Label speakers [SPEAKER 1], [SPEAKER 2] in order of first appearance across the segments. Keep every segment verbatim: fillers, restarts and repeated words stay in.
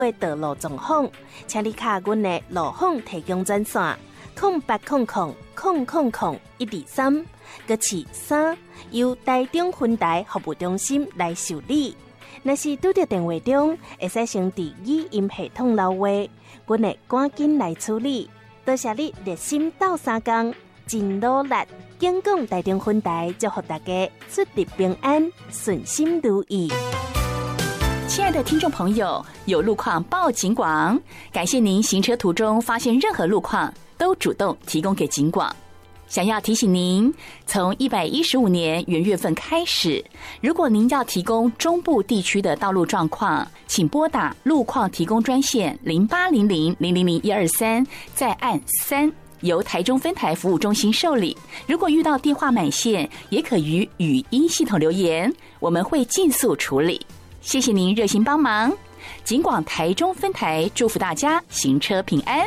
[SPEAKER 1] 的道路状况，请你卡阮的路况提供专线零八零零零零零一二三，搁是三由台中分台服务中心来受理。若是拄到电话中，会使先伫语音系统留话，阮会赶紧来处理。多谢你热心斗相共，真努力。警广台中分台祝福大家出入平安，顺心如意。
[SPEAKER 2] 亲爱的听众朋友，有路况报警广，感谢您行车途中发现任何路况都主动提供给警广。想要提醒您，从一百一十五年元月份开始，如果您要提供中部地区的道路状况，请拨打路况提供专线零八零零零零零一二三，再按三，由台中分台服务中心受理。如果遇到电话满线，也可于语音系统留言，我们会尽速处理。谢谢您热心帮忙，警广台中分台祝福大家行车平安。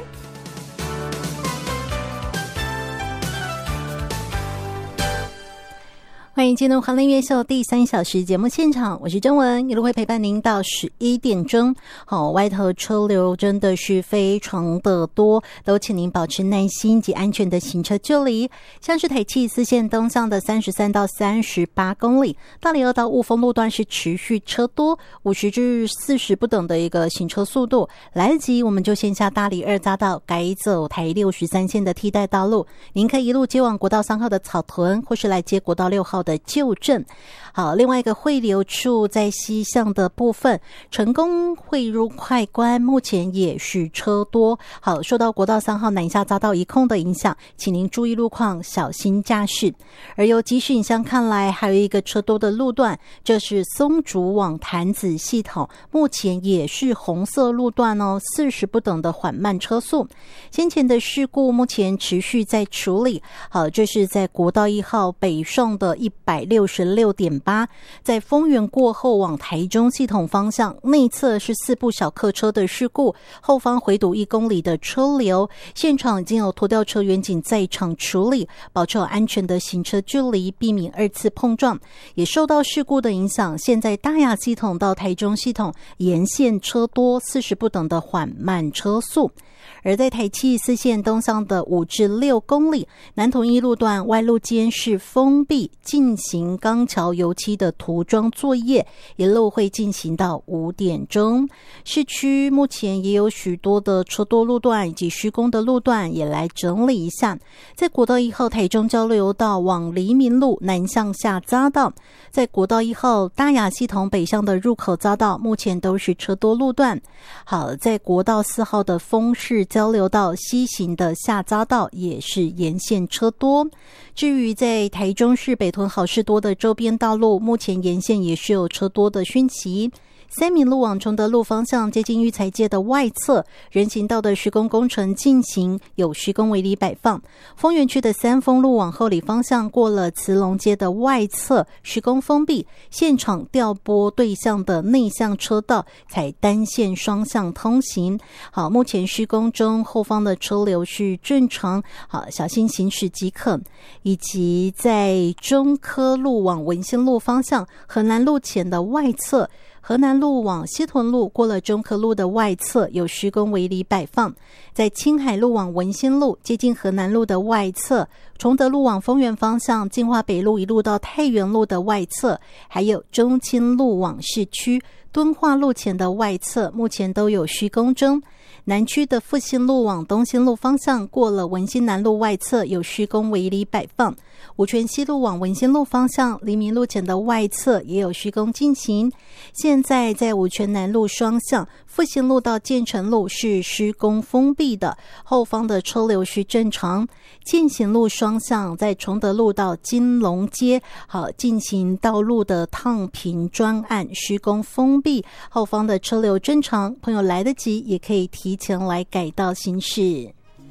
[SPEAKER 3] 欢迎进入黄林乐秀第三小时节目现场，我是钟文，一路会陪伴您到十一点钟。好，外头车流真的是非常的多，都请您保持耐心及安全的行车距离。像是台七四线东向的三十三到三十八公里，大里二到雾峰路段是持续车多，五十至四十不等的一个行车速度。来得及，我们就先下大里二匝道改走台六十三线的替代道路，您可以一路接往国道三号的草屯，或是来接国道六号的旧镇。好，另外一个汇流处在西向的部分，成功汇入快关，目前也是车多。好，受到国道三号南下匝道一空的影响，请您注意路况，小心驾驶。而由即时影像看来，还有一个车多的路段，这是松竹往潭子系统，目前也是红色路段哦，四十不等的缓慢车速。先前的事故目前持续在处理。好，这是在国道一号北上的一百六十六点八，在丰原过后往台中系统方向，内侧是四部小客车的事故，后方回堵一公里的车流，现场已经有拖吊车员警在场处理，保持有安全的行车距离，避免二次碰撞。也受到事故的影响，现在大雅系统到台中系统沿线车多，四十不等的缓慢车速。而在台七四线东向的五至六公里，南统一路段外路间是封闭，进行钢桥油漆的涂装作业，一路会进行到五点钟。市区目前也有许多的车多路段以及施工的路段，也来整理一下。在国道一号台中交流道往黎明路南向下匝道，在国道一号大雅系统北向的入口匝道，目前都是车多路段。好，在国道四号的丰市交流道西行的下匝道也是沿线车多。至于在台中市北屯好事多的周边道路，目前沿线也是有车多的讯息。三民路往崇德路方向接近育才街的外侧，人行道的施工工程进行，有施工围篱摆放。丰原区的三丰路往后里方向过了慈龙街的外侧，施工封闭，现场调拨对向的内向车道，采单线双向通行。好，目前施工中，后方的车流是正常，好，小心行驶即可。以及在中科路往文心路方向，河南路前的外侧，河南路往西屯路过了中科路的外侧有施工围篱摆放。在青海路往文心路接近河南路的外侧，崇德路往丰原方向进化北路一路到太原路的外侧，还有中清路往市区敦化路前的外侧，目前都有施工中。南区的复兴路往东兴路方向过了文心南路外侧有施工围篱摆放。五权西路往文心路方向黎明路前的外侧也有施工进行。现在在五权南路双向复兴路到建成路是施工封闭的，后方的车流是正常。建行路双向在崇德路到金龙街好进行道路的烫平专案，施工封闭，后方的车流正常，朋友来得及也可以提前来改道行驶。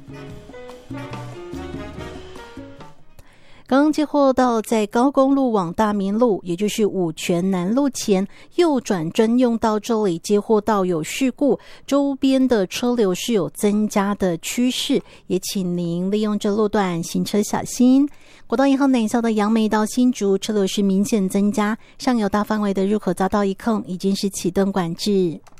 [SPEAKER 3] 刚刚接获到在高公路往大明路，也就是五权南路前右转专用道这里接获到有事故，周边的车流是有增加的趋势，也请您利用这路段行车小心。国道一号南向的杨梅到新竹车流是明显增加，上游大范围的入口匝道一控已经是启动管制。